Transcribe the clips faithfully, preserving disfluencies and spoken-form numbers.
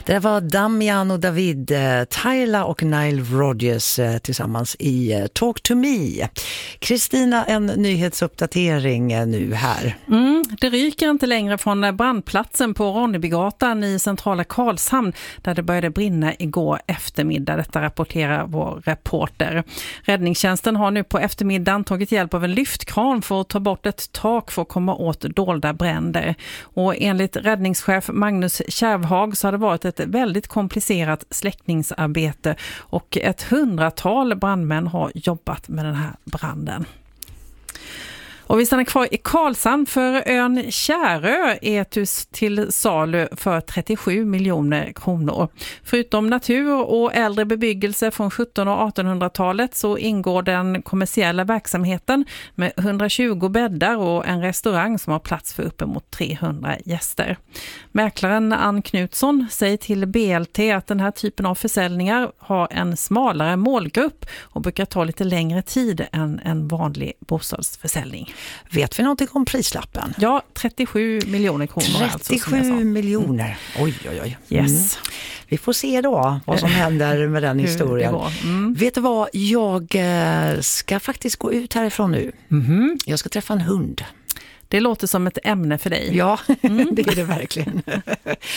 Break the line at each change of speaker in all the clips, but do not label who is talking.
Det var Damian och David, Tyla och Nile Rodgers tillsammans i Talk to Me. Kristina, en nyhetsuppdatering nu här.
Mm, det ryker inte längre från brandplatsen på Ronnebygatan i centrala Karlshamn där det började brinna igår eftermiddag. Detta rapporterar vår reporter. Räddningstjänsten har nu på eftermiddagen tagit hjälp av en lyftkran för att ta bort ett tak för att komma åt dolda bränder. Och enligt räddningschef Magnus Kärvhag så har det varit ett väldigt komplicerat släckningsarbete och ett hundratal brandmän har jobbat med den här branden. Och vi stannar kvar i Karlshamn för ön Kärö är till salu för trettiosju miljoner kronor. Förutom natur och äldre bebyggelse från sjutton- och artonhundratalet så ingår den kommersiella verksamheten med hundratjugo bäddar och en restaurang som har plats för uppemot trehundra gäster. Mäklaren Ann Knutsson säger till B L T att den här typen av försäljningar har en smalare målgrupp och brukar ta lite längre tid än en vanlig bostadsförsäljning.
Vet vi någonting om prislappen?
Ja, trettiosju miljoner kronor.
trettiosju alltså, miljoner. Oj, oj, oj.
Yes.
Mm. Vi får se då vad som händer med den historien. Mm. Vet du vad? Jag ska faktiskt gå ut härifrån nu. Mm-hmm. Jag ska träffa en hund.
Det låter som ett ämne för dig.
Ja, mm. det är det verkligen.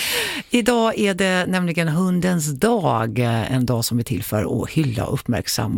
Idag är det nämligen hundens dag. En dag som är till för att hylla och uppmärksamma